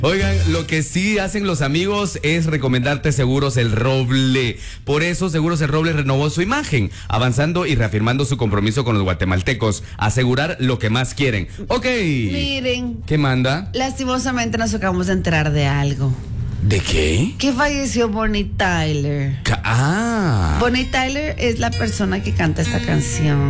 Oigan, lo que sí hacen los amigos es recomendarte Seguros El Roble. Por eso Seguros El Roble renovó su imagen, avanzando y reafirmando su compromiso con los guatemaltecos, asegurar lo que más quieren. Ok. Miren. ¿Qué manda? Lastimosamente nos acabamos de enterar de algo. ¿De qué? Que falleció Bonnie Tyler. Ah. Bonnie Tyler es la persona que canta esta canción.